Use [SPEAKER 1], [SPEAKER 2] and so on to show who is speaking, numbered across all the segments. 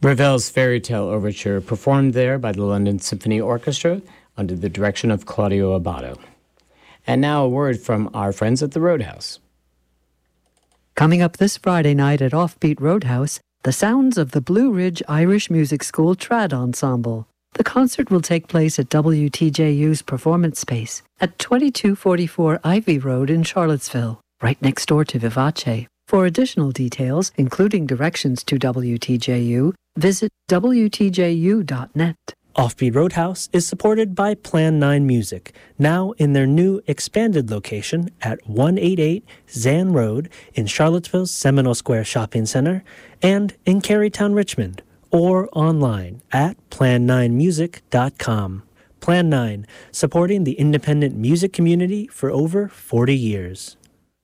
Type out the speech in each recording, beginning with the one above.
[SPEAKER 1] Ravel's Fairy Tale Overture, performed there by the London Symphony Orchestra under the direction of Claudio Abbado. And now a word from our friends at the Roadhouse.
[SPEAKER 2] Coming up this Friday night at Offbeat Roadhouse, the sounds of the Blue Ridge Irish Music School Trad Ensemble. The concert will take place at WTJU's Performance Space at 2244 Ivy Road in Charlottesville, right next door to Vivace. For additional details, including directions to WTJU, visit WTJU.net.
[SPEAKER 3] Offbeat Roadhouse is supported by Plan 9 Music, now in their new expanded location at 188 Zan Road in Charlottesville's Seminole Square Shopping Center and in Carytown, Richmond, or online at plan9music.com. Plan 9, supporting the independent music community for over 40 years.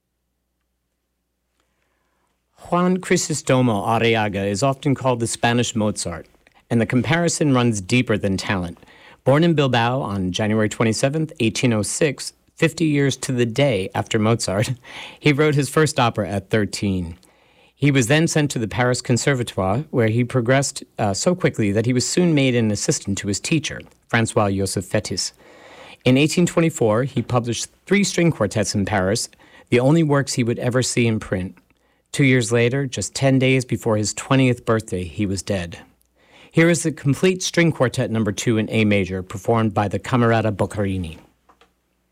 [SPEAKER 1] Juan Crisostomo Arriaga is often called the Spanish Mozart, and the comparison runs deeper than talent. Born in Bilbao on January 27, 1806, 50 years to the day after Mozart, he wrote his first opera at 13. He was then sent to the Paris Conservatoire, where he progressed so quickly that he was soon made an assistant to his teacher, François-Joseph Fétis. In 1824, he published 3 string quartets in Paris, the only works he would ever see in print. 2 years later, just 10 days before his 20th birthday, he was dead. Here is the complete string quartet number 2 in A major, performed by the Camerata Boccherini.